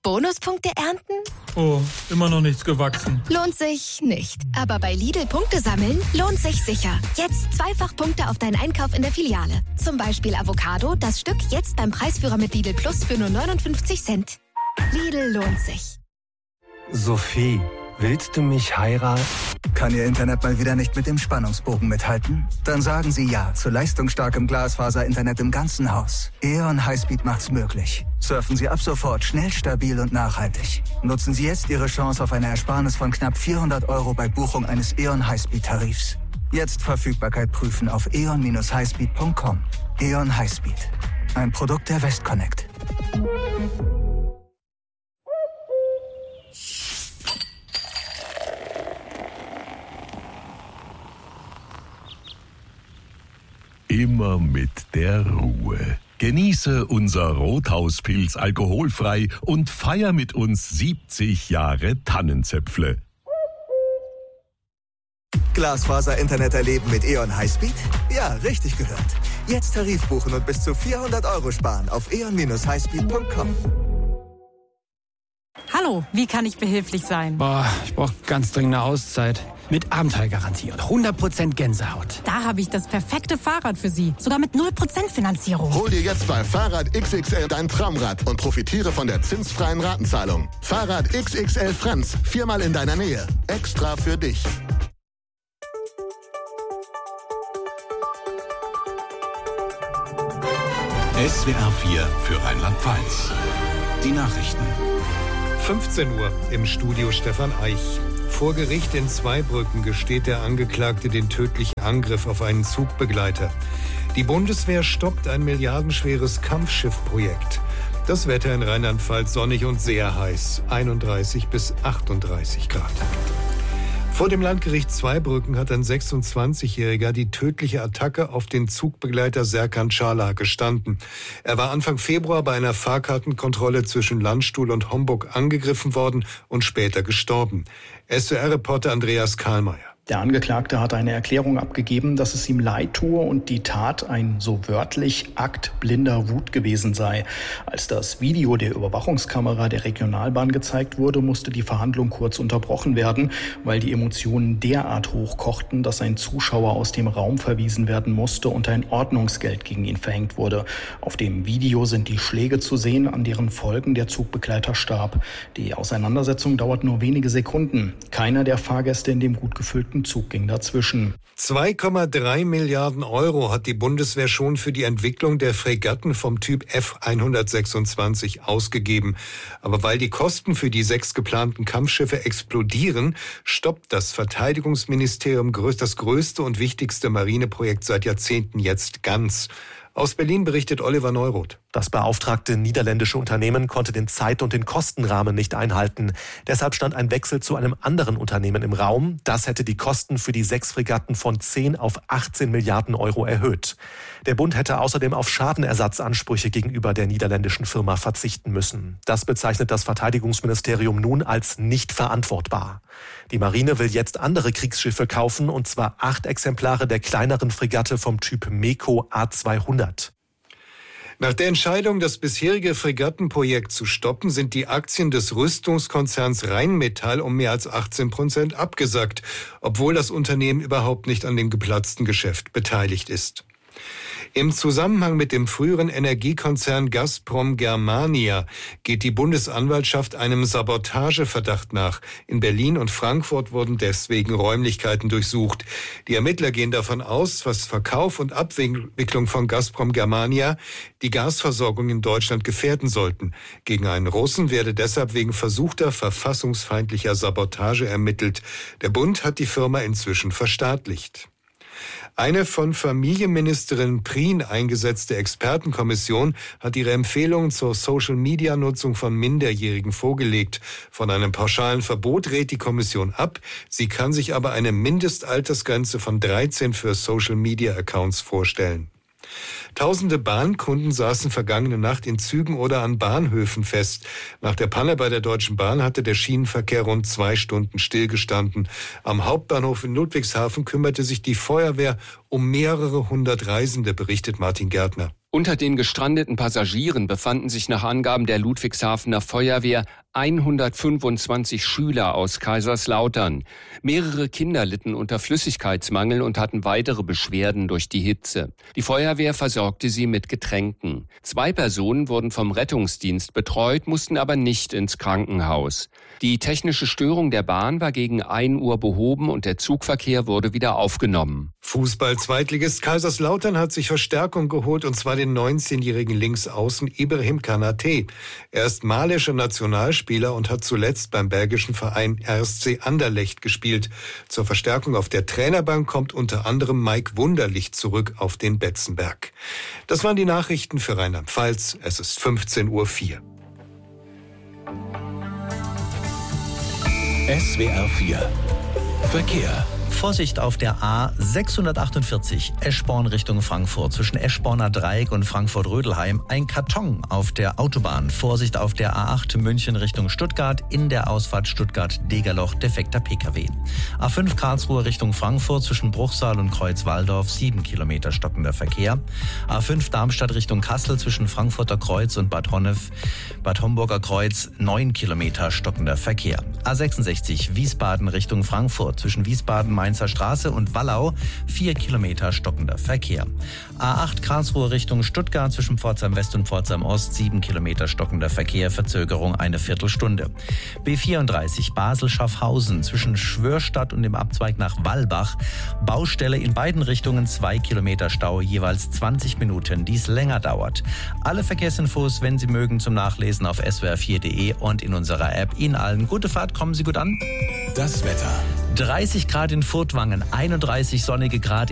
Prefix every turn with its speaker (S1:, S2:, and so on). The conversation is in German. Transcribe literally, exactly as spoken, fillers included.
S1: Bonuspunkte ernten?
S2: Oh, immer noch nichts gewachsen.
S1: Lohnt sich nicht. Aber bei Lidl Punkte sammeln lohnt sich sicher. Jetzt zweifach Punkte auf deinen Einkauf in der Filiale. Zum Beispiel Avocado, das Stück jetzt beim Preisführer mit Lidl Plus für nur neunundfünfzig Cent. Lidl lohnt sich.
S3: Sophie, willst du mich heiraten?
S4: Kann Ihr Internet mal wieder nicht mit dem Spannungsbogen mithalten? Dann sagen Sie ja zu leistungsstarkem Glasfaser-Internet im ganzen Haus. E O N Highspeed macht's möglich. Surfen Sie ab sofort schnell, stabil und nachhaltig. Nutzen Sie jetzt Ihre Chance auf eine Ersparnis von knapp vierhundert Euro bei Buchung eines E O N Highspeed-Tarifs. Jetzt Verfügbarkeit prüfen auf e o n Bindestrich highspeed punkt com. E O N Highspeed. Ein Produkt der Westconnect.
S5: Immer mit der Ruhe. Genieße unser Rothauspilz alkoholfrei und feier mit uns siebzig Jahre Tannenzäpfle.
S4: Glasfaser-Internet erleben mit E O N Highspeed? Ja, richtig gehört. Jetzt Tarif buchen und bis zu vierhundert Euro sparen auf e o n Bindestrich highspeed punkt com.
S6: Hallo, wie kann ich behilflich sein?
S7: Boah, ich brauche ganz dringend eine Auszeit. Mit Abenteuergarantie und hundert Prozent Gänsehaut.
S6: Da habe ich das perfekte Fahrrad für Sie. Sogar mit null Prozent Finanzierung.
S8: Hol dir jetzt bei Fahrrad X X L dein Traumrad und profitiere von der zinsfreien Ratenzahlung. Fahrrad X X L Franz, viermal in deiner Nähe. Extra für dich.
S9: S W R vier für Rheinland-Pfalz. Die Nachrichten.
S10: fünfzehn Uhr im Studio Stefan Eich. Vor Gericht in Zweibrücken gesteht der Angeklagte den tödlichen Angriff auf einen Zugbegleiter. Die Bundeswehr stoppt ein milliardenschweres Kampfschiffprojekt. Das Wetter in Rheinland-Pfalz sonnig und sehr heiß, einunddreißig bis achtunddreißig Grad. Vor dem Landgericht Zweibrücken hat ein sechsundzwanzigjähriger die tödliche Attacke auf den Zugbegleiter Serkan Çağlar gestanden. Er war Anfang Februar bei einer Fahrkartenkontrolle zwischen Landstuhl und Homburg angegriffen worden und später gestorben. S W R-Reporter Andreas Kahlmeier.
S11: Der Angeklagte hatte eine Erklärung abgegeben, dass es ihm leid tue und die Tat ein, so wörtlich, Akt blinder Wut gewesen sei. Als das Video der Überwachungskamera der Regionalbahn gezeigt wurde, musste die Verhandlung kurz unterbrochen werden, weil die Emotionen derart hochkochten, dass ein Zuschauer aus dem Raum verwiesen werden musste und ein Ordnungsgeld gegen ihn verhängt wurde. Auf dem Video sind die Schläge zu sehen, an deren Folgen der Zugbegleiter starb. Die Auseinandersetzung dauert nur wenige Sekunden. Keiner der Fahrgäste in dem gut gefüllten Zug ging dazwischen.
S10: zwei Komma drei Milliarden Euro hat die Bundeswehr schon für die Entwicklung der Fregatten vom Typ F hundertsechsundzwanzig ausgegeben. Aber weil die Kosten für die sechs geplanten Kampfschiffe explodieren, stoppt das Verteidigungsministerium das größte und wichtigste Marineprojekt seit Jahrzehnten jetzt ganz. Aus Berlin berichtet Oliver Neuroth.
S12: Das beauftragte niederländische Unternehmen konnte den Zeit- und den Kostenrahmen nicht einhalten. Deshalb stand ein Wechsel zu einem anderen Unternehmen im Raum. Das hätte die Kosten für die sechs Fregatten von zehn auf achtzehn Milliarden Euro erhöht. Der Bund hätte außerdem auf Schadenersatzansprüche gegenüber der niederländischen Firma verzichten müssen. Das bezeichnet das Verteidigungsministerium nun als nicht verantwortbar. Die Marine will jetzt andere Kriegsschiffe kaufen, und zwar acht Exemplare der kleineren Fregatte vom Typ MEKO A zweihundert.
S10: Nach der Entscheidung, das bisherige Fregattenprojekt zu stoppen, sind die Aktien des Rüstungskonzerns Rheinmetall um mehr als achtzehn Prozent abgesackt, obwohl das Unternehmen überhaupt nicht an dem geplatzten Geschäft beteiligt ist. Im Zusammenhang mit dem früheren Energiekonzern Gazprom Germania geht die Bundesanwaltschaft einem Sabotageverdacht nach. In Berlin und Frankfurt wurden deswegen Räumlichkeiten durchsucht. Die Ermittler gehen davon aus, dass Verkauf und Abwicklung von Gazprom Germania die Gasversorgung in Deutschland gefährden sollten. Gegen einen Russen werde deshalb wegen versuchter verfassungsfeindlicher Sabotage ermittelt. Der Bund hat die Firma inzwischen verstaatlicht. Eine von Familienministerin Prien eingesetzte Expertenkommission hat ihre Empfehlungen zur Social-Media-Nutzung von Minderjährigen vorgelegt. Von einem pauschalen Verbot rät die Kommission ab. Sie kann sich aber eine Mindestaltersgrenze von dreizehn für Social-Media-Accounts vorstellen. Tausende Bahnkunden saßen vergangene Nacht in Zügen oder an Bahnhöfen fest. Nach der Panne bei der Deutschen Bahn hatte der Schienenverkehr rund zwei Stunden stillgestanden. Am Hauptbahnhof in Ludwigshafen kümmerte sich die Feuerwehr um mehrere hundert Reisende, berichtet Martin Gärtner.
S13: Unter den gestrandeten Passagieren befanden sich nach Angaben der Ludwigshafener Feuerwehr hundertfünfundzwanzig Schüler aus Kaiserslautern. Mehrere Kinder litten unter Flüssigkeitsmangel und hatten weitere Beschwerden durch die Hitze. Die Feuerwehr versorgte sie mit Getränken. Zwei Personen wurden vom Rettungsdienst betreut, mussten aber nicht ins Krankenhaus. Die technische Störung der Bahn war gegen ein Uhr behoben und der Zugverkehr wurde wieder aufgenommen.
S10: Fußball-Zweitligist Kaiserslautern hat sich Verstärkung geholt, und zwar den neunzehnjährigen Linksaußen Ibrahim Kanate. Er ist malischer Nationalspieler und hat zuletzt beim belgischen Verein R S C Anderlecht gespielt. Zur Verstärkung auf der Trainerbank kommt unter anderem Mike Wunderlich zurück auf den Betzenberg. Das waren die Nachrichten für Rheinland-Pfalz. Es ist fünfzehn Uhr vier.
S9: S W R vier Verkehr.
S14: Vorsicht auf der A sechshundertachtundvierzig Eschborn Richtung Frankfurt zwischen Eschborner Dreieck und Frankfurt-Rödelheim. Ein Karton auf der Autobahn. Vorsicht auf der A acht München Richtung Stuttgart. In der Ausfahrt Stuttgart-Degerloch defekter P K W. A fünf Karlsruhe Richtung Frankfurt zwischen Bruchsal und Kreuz-Walldorf. sieben Kilometer stockender Verkehr. A fünf Darmstadt Richtung Kassel zwischen Frankfurter Kreuz und Bad Honnef. Bad Homburger Kreuz. neun Kilometer stockender Verkehr. A sechsundsechzig Wiesbaden Richtung Frankfurt zwischen Wiesbaden Mainzer Straße und Wallau, vier Kilometer stockender Verkehr. A acht Karlsruhe Richtung Stuttgart zwischen Pforzheim West und Pforzheim Ost, sieben Kilometer stockender Verkehr, Verzögerung eine Viertelstunde. B vierunddreißig Basel-Schaffhausen zwischen Schwörstadt und dem Abzweig nach Wallbach, Baustelle in beiden Richtungen, zwei Kilometer Stau, jeweils zwanzig Minuten, dies länger dauert. Alle Verkehrsinfos, wenn Sie mögen, zum Nachlesen auf s w r vier punkt d e und in unserer App. Ihnen allen gute Fahrt, kommen Sie gut an.
S9: Das Wetter.
S14: dreißig Grad in Furtwangen, einunddreißig sonnige Grad in